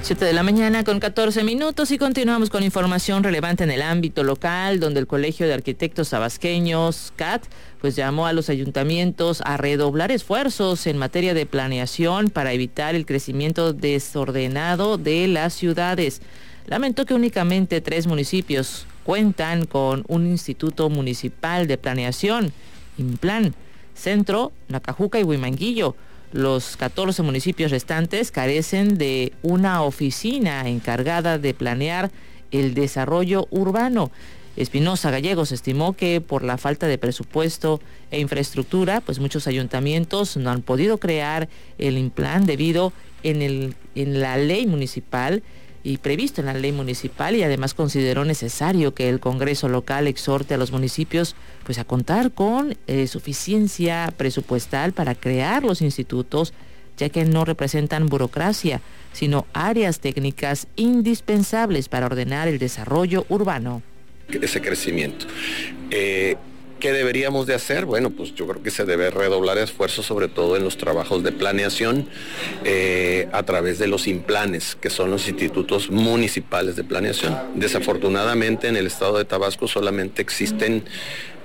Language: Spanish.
7 de la mañana con 14 minutos y continuamos con información relevante en el ámbito local, donde el Colegio de Arquitectos Tabasqueños, CAT, pues llamó a los ayuntamientos a redoblar esfuerzos en materia de planeación para evitar el crecimiento desordenado de las ciudades. Lamentó que únicamente 3 municipios cuentan con un instituto municipal de planeación, INPLAN, Centro, Nacajuca y Huimanguillo. Los 14 municipios restantes carecen de una oficina encargada de planear el desarrollo urbano. Espinosa Gallegos estimó que por la falta de presupuesto e infraestructura, pues muchos ayuntamientos no han podido crear el INPLAN debido en la ley municipal y previsto en la ley municipal, y además consideró necesario que el Congreso local exhorte a los municipios pues a contar con suficiencia presupuestal para crear los institutos, ya que no representan burocracia, sino áreas técnicas indispensables para ordenar el desarrollo urbano. Ese crecimiento. ¿Qué deberíamos de hacer? Bueno, pues yo creo que se debe redoblar esfuerzos, sobre todo en los trabajos de planeación, a través de los INPLANes, que son los institutos municipales de planeación. Desafortunadamente en el estado de Tabasco solamente existen